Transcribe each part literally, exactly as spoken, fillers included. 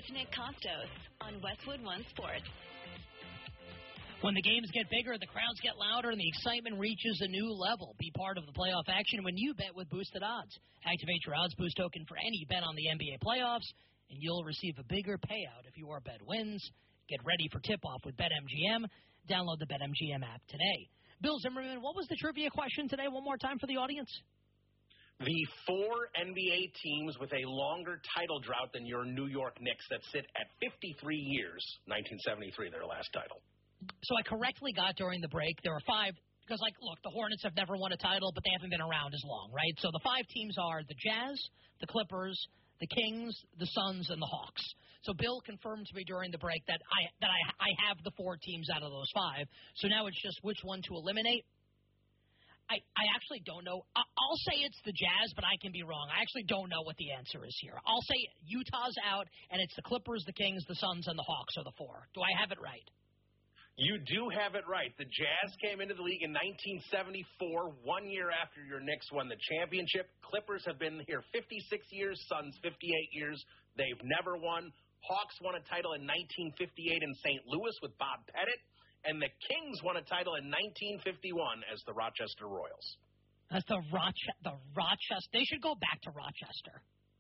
with Nick Costos on Westwood One Sports. When the games get bigger, the crowds get louder, and the excitement reaches a new level. Be part of the playoff action when you bet with Boosted Odds. Activate your Odds Boost token for any bet on the N B A playoffs, and you'll receive a bigger payout if your bet wins. Get ready for tip-off with BetMGM. Download the BetMGM app today. Bill Zimmerman, what was the trivia question today? One more time for the audience. The four N B A teams with a longer title drought than your New York Knicks that sit at fifty-three years, nineteen seventy-three, their last title. So I correctly got during the break, there are five, because, like, look, the Hornets have never won a title, but they haven't been around as long, right? So the five teams are the Jazz, the Clippers, the Kings, the Suns, and the Hawks. So Bill confirmed to me during the break that I that I, I have the four teams out of those five. So now it's just which one to eliminate. I, I actually don't know. I'll say it's the Jazz, but I can be wrong. I actually don't know what the answer is here. I'll say Utah's out, and it's the Clippers, the Kings, the Suns, and the Hawks are the four. Do I have it right? You do have it right. The Jazz came into the league in nineteen seventy-four, one year after your Knicks won the championship. Clippers have been here fifty-six years, Suns fifty-eight years. They've never won. Hawks won a title in nineteen fifty-eight in Saint Louis with Bob Pettit. And the Kings won a title in nineteen fifty-one as the Rochester Royals. That's the Roche- the Rochester. They should go back to Rochester.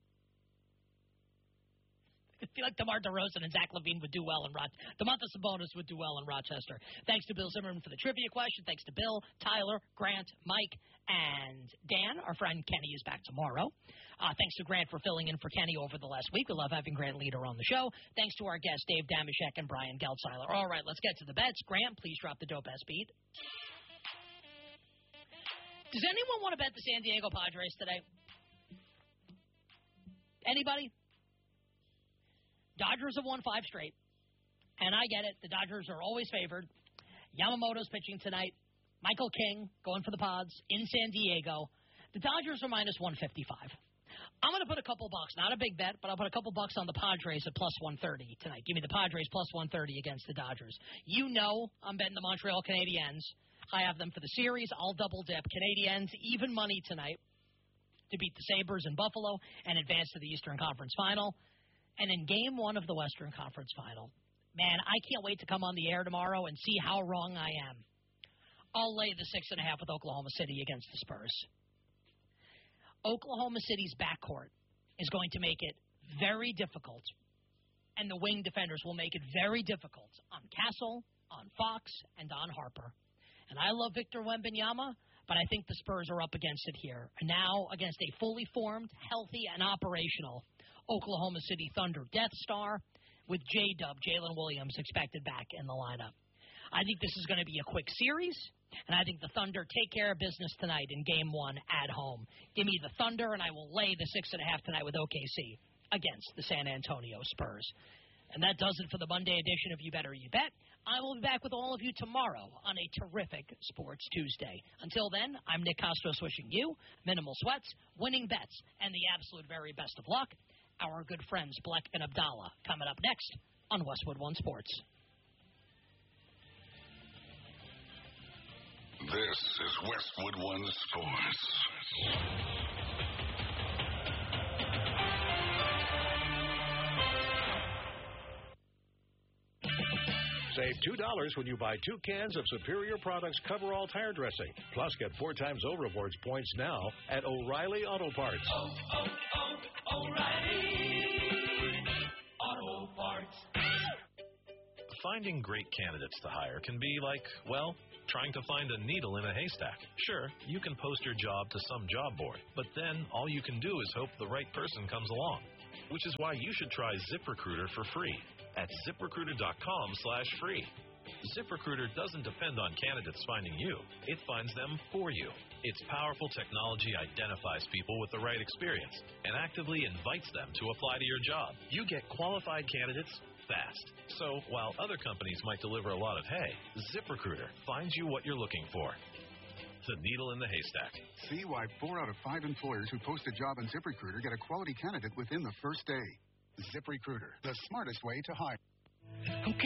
I feel like DeMar DeRozan and Zach LaVine would do well in Rochester. DeMontis Sabonis would do well in Rochester. Thanks to Bill Zimmerman for the trivia question. Thanks to Bill, Tyler, Grant, Mike, and Dan. Our friend Kenny is back tomorrow. Uh, thanks to Grant for filling in for Kenny over the last week. We love having Grant Leader on the show. Thanks to our guests, Dave Damashek and Brian Geltzeiler. All right, let's get to the bets. Grant, please drop the dope-ass beat. Does anyone want to bet the San Diego Padres today? Anybody? Dodgers have won five straight, and I get it. The Dodgers are always favored. Yamamoto's pitching tonight. Michael King going for the Pods in San Diego. The Dodgers are minus one fifty-five. I'm going to put a couple bucks, not a big bet, but I'll put a couple bucks on the Padres at plus one thirty tonight. Give me the Padres plus one thirty against the Dodgers. You know I'm betting the Montreal Canadiens. I have them for the series. I'll double dip. Canadiens, even money tonight to beat the Sabres in Buffalo and advance to the Eastern Conference Final. And in game one of the Western Conference Final, man, I can't wait to come on the air tomorrow and see how wrong I am. I'll lay the six and a half with Oklahoma City against the Spurs. Oklahoma City's backcourt is going to make it very difficult, and the wing defenders will make it very difficult on Castle, on Fox, and on Harper. And I love Victor Wembanyama, but I think the Spurs are up against it here. And now against a fully formed, healthy, and operational Oklahoma City Thunder Death Star with J-Dub, Jalen Williams, expected back in the lineup. I think this is going to be a quick series, and I think the Thunder take care of business tonight in Game one at home. Give me the Thunder, and I will lay the six and a half tonight with O K C against the San Antonio Spurs. And that does it for the Monday edition of You Bet or You Bet. I will be back with all of you tomorrow on a terrific Sports Tuesday. Until then, I'm Nick Costos wishing you minimal sweats, winning bets, and the absolute very best of luck. Our good friends Bleck and Abdallah coming up next on Westwood One Sports. This is Westwood One Sports. Save two dollars when you buy two cans of Superior Products Coverall Tire Dressing. Plus, get four times O Rewards points now at O'Reilly Auto Parts. Oh, oh, oh, O'Reilly Auto Parts. Finding great candidates to hire can be like, well, trying to find a needle in a haystack. Sure, you can post your job to some job board, but then all you can do is hope the right person comes along. Which is why you should try ZipRecruiter for free at ZipRecruiter.com slash free. ZipRecruiter doesn't depend on candidates finding you. It finds them for you. Its powerful technology identifies people with the right experience and actively invites them to apply to your job. You get qualified candidates fast. So while other companies might deliver a lot of hay, ZipRecruiter finds you what you're looking for. The needle in the haystack. See why four out of five employers who post a job on ZipRecruiter get a quality candidate within the first day. ZipRecruiter, the smartest way to hire. Okay.